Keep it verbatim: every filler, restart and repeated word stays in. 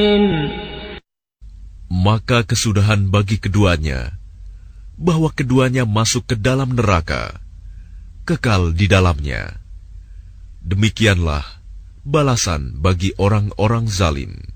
Maka kesudahan bagi keduanya, bahwa keduanya masuk ke dalam neraka, kekal di dalamnya. Demikianlah balasan bagi orang-orang zalim.